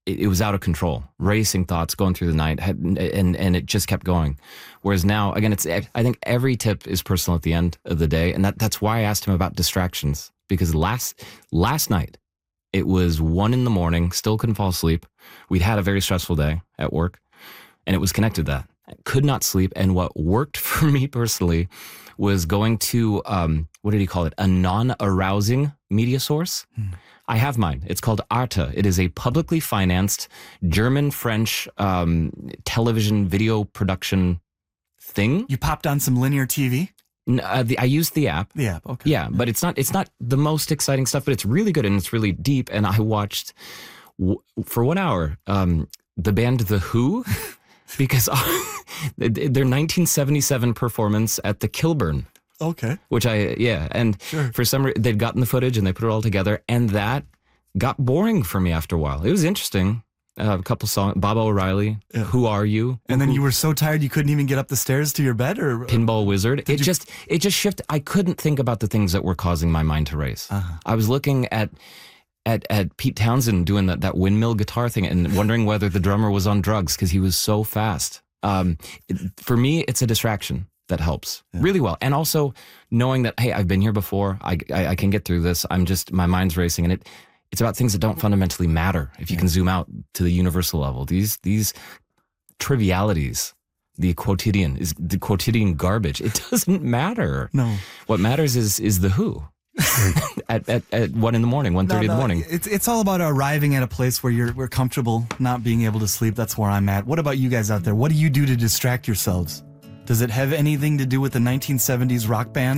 it was out of control, racing thoughts going through the night, and it just kept going. Whereas now, again, I think every tip is personal at the end of the day, and that's why I asked him about distractions, because last night it was 1 a.m, still couldn't fall asleep. We'd had a very stressful day at work, and it was connected to that. I could not sleep, and what worked for me personally was going to what did he call it? A non-arousing media source. I have mine. It's called Arte. It is a publicly financed German-French television video production thing. You popped on some linear TV? I used the app. The app, okay. Yeah, but it's not the most exciting stuff, but it's really good and it's really deep. And I watched for 1 hour the band The Who because their 1977 performance at the Kilburn. Okay. And sure. For some reason, they'd gotten the footage and they put it all together, and that got boring for me after a while. It was interesting. A couple songs, Bob O'Reilly, Who Are You? And then you were so tired you couldn't even get up the stairs to your bed, or Pinball Wizard. It just shifted. I couldn't think about the things that were causing my mind to race. I was looking at Pete Townsend doing that windmill guitar thing and wondering whether the drummer was on drugs because he was so fast. For me, it's a distraction that helps really well. And also knowing that, hey, I've been here before. I can get through this. My mind's racing, and it's about things that don't fundamentally matter. If you can zoom out to the universal level, these trivialities, the quotidian garbage, it doesn't matter. No. What matters is the Who. at 1 a.m, 1:30 in the morning. It's all about arriving at a place where we're comfortable, not being able to sleep. That's where I'm at. What about you guys out there? What do you do to distract yourselves? Does it have anything to do with the 1970s rock band?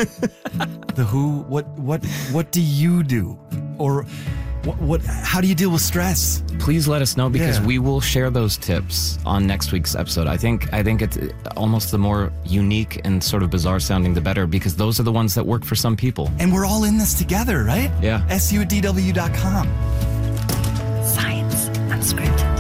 The Who? What do you do? Or how do you deal with stress? Please let us know, because we will share those tips on next week's episode. I think it's almost the more unique and sort of bizarre sounding, the better, because those are the ones that work for some people. And we're all in this together, right? Yeah. SU@DW.com. Science Unscripted.